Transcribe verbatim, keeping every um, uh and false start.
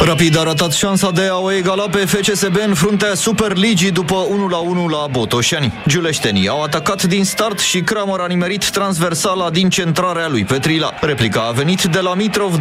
Rapid a ratat șansa de a o egala pe F C S B în fruntea Superligii după unu la unu la Botoșani. Giuleștenii au atacat din start și Cramer a nimerit transversala din centrarea lui Petrila. Replica a venit de la Mitrov,